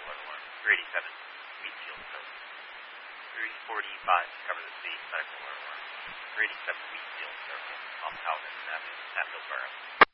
weather alarm. 387 Wheatfield Circle. 345 Cover the Sea medical weather alarm. 387 Wheatfield Circle off Alvin Avenue, Nashville Borough.